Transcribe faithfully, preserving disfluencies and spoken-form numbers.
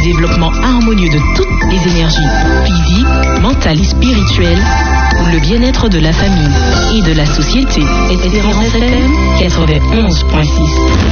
développement harmonieux de toutes les énergies, physiques, mentales et spirituelles, pour le bien-être de la famille et de la société. Espérance F M quatre-vingt-onze virgule six.